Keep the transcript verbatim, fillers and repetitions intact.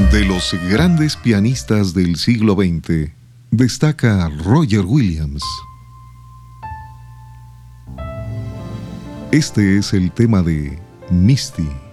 De los grandes pianistas del siglo veinte, destaca Roger Williams. Este es el tema de Misty.